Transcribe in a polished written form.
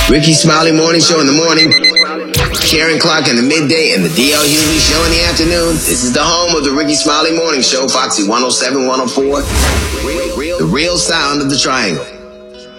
Ricky Smiley Morning Show in the morning, Karen Clark in the midday, and the D.L. Hughley Show in the afternoon. This is the home of the Ricky Smiley Morning Show, Foxy 107, 104. The real sound of the triangle.